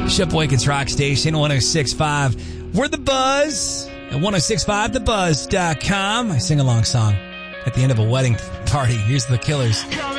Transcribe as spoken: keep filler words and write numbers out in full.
Shipboykins Rock Station, one oh six point five. We're The Buzz at ten sixty-five the buzz dot com. I sing along song at the end of a wedding party. Here's The Killers.